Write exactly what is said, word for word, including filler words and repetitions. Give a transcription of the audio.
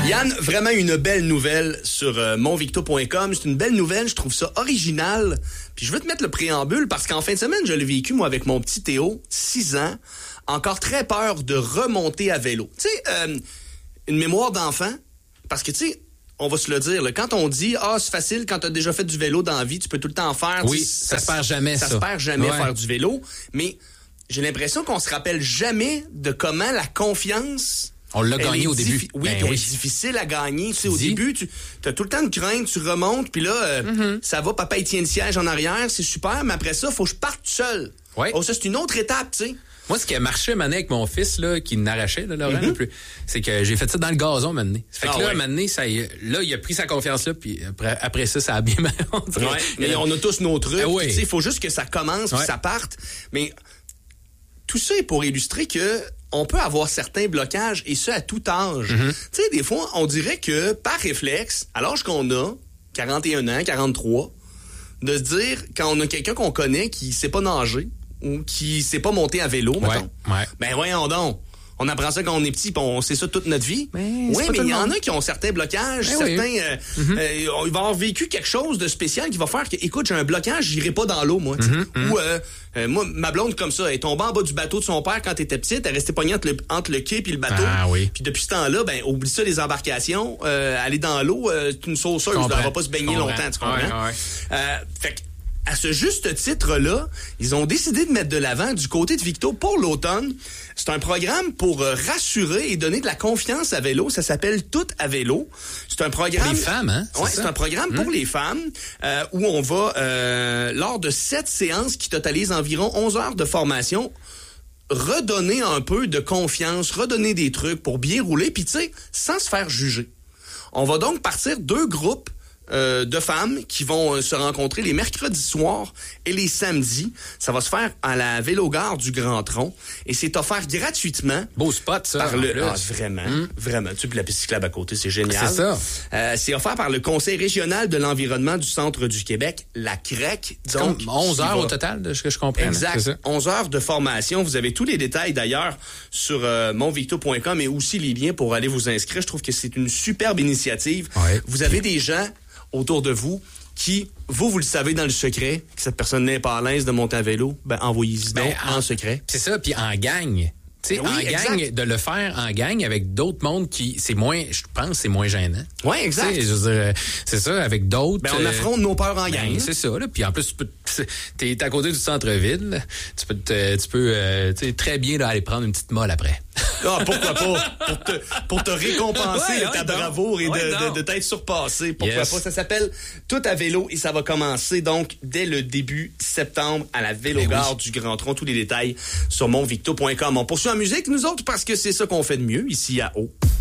Yann, vraiment une belle nouvelle sur euh, monvicto point com. C'est une belle nouvelle, je trouve ça original. Puis je veux te mettre le préambule parce qu'en fin de semaine, je l'ai vécu, moi, avec mon petit Théo, six ans, encore très peur de remonter à vélo. Tu sais, euh, une mémoire d'enfant, parce que, tu sais, on va se le dire, là, quand on dit « Ah, c'est facile, quand tu as déjà fait du vélo dans la vie, tu peux tout le temps en faire. » Oui, ça, ça se perd jamais, ça. Ça se perd jamais, ouais. faire du vélo. Mais j'ai l'impression qu'on se rappelle jamais de comment la confiance... On l'a gagné au début. Diffi- oui, ben oui. oui. difficile à gagner. Tu sais, au dis. début, tu as tout le temps de crainte, tu remontes, puis là, euh, mm-hmm. ça va, papa, il tient le siège en arrière, c'est super, mais après ça, faut que je parte seul. Ouais. Oh, ça, c'est une autre étape, tu sais. Moi, ce qui a marché maintenant avec mon fils, là, qui n'arrachait, là, Laurent, mm-hmm. plus, c'est que j'ai fait ça dans le gazon, maintenant. Fait que ah, là, ouais. maintenant, ça, là, il a pris sa confiance, là, puis après, après ça, ça a bien mal. Ouais, mais on a tous nos trucs. Ah, oui. Tu sais, il faut juste que ça commence, puis ouais. ça parte. Mais tout ça est pour illustrer que on peut avoir certains blocages, et ce, à tout âge. Mm-hmm. Tu sais, des fois, on dirait que, par réflexe, à l'âge qu'on a, quarante et un ans, quarante-trois, de se dire, quand on a quelqu'un qu'on connaît qui sait pas nager, ou qui sait pas monter à vélo, ouais, mettons, ouais. ben voyons donc. On apprend ça quand on est petit, puis on sait ça toute notre vie. Ben, oui, mais il y en a qui ont certains blocages, ben certains... Oui. Euh, mm-hmm. euh, ils vont avoir vécu quelque chose de spécial qui va faire que, écoute, j'ai un blocage, j'irai pas dans l'eau, moi. Mm-hmm. Ou, euh, euh, moi, ma blonde, comme ça, elle est tombée en bas du bateau de son père quand elle était petite, elle est restée pognée entre le, entre le quai puis le bateau. Ah, oui. Puis depuis ce temps-là, ben oublie ça, les embarcations. Euh, aller dans l'eau, euh, c'est une sauceuse, elle va pas se baigner longtemps, tu comprends? Ouais, ouais. Euh, fait que, à ce juste titre-là, ils ont décidé de mettre de l'avant du côté de Victo pour l'automne. C'est un programme pour euh, rassurer et donner de la confiance à vélo. Ça s'appelle Tout à vélo. C'est un programme... Pour les femmes, hein? Oui, c'est un programme mmh. pour les femmes euh, où on va, euh, lors de sept séances qui totalisent environ onze heures de formation, redonner un peu de confiance, redonner des trucs pour bien rouler, puis tu sais, sans se faire juger. On va donc partir deux groupes Euh, de femmes qui vont euh, se rencontrer les mercredis soirs et les samedis. Ça va se faire à la Vélogare du Grand Tronc et c'est offert gratuitement. Beau spot, ça. Par le, ah, vraiment, mmh. vraiment. Tu sais, puis la piste cyclable à côté, c'est génial. C'est ça. Euh, c'est offert par le Conseil régional de l'environnement du Centre du Québec, la C R E C. C'est donc onze heures va... au total, de ce que je comprends. Exact. C'est ça. onze heures de formation. Vous avez tous les détails d'ailleurs sur euh, monvicto point com et aussi les liens pour aller vous inscrire. Je trouve que c'est une superbe initiative. Ouais. Vous avez des gens autour de vous qui, vous, vous le savez dans le secret, que cette personne n'est pas à l'aise de monter à vélo, ben envoyez-y donc ben, en, en secret. C'est ça, puis en gang. Tu sais, oui, en exact. gang, de le faire en gang avec d'autres mondes qui, c'est moins, je pense, c'est moins gênant. Oui, exact. T'sais, je veux dire, c'est ça, avec d'autres. Ben, on affronte euh, nos peurs en gang. Ben, c'est ça, là. Puis en plus, tu peux, t'es à côté du centre-ville, là. Tu peux, te, tu peux, euh, tu sais, très bien, là, aller prendre une petite molle après. Ah, pourquoi pas? Pour te, pour te récompenser ouais, de ouais, ta non. bravoure et ouais, de, de, de t'être surpassé. Pourquoi yes. pas? Ça s'appelle Tout à vélo et ça va commencer donc dès le début septembre à la Vélogare oui. du Grand Tronc. Tous les détails sur monvicto point com. On poursuit en musique, nous autres, parce que c'est ça qu'on fait de mieux ici à Haut.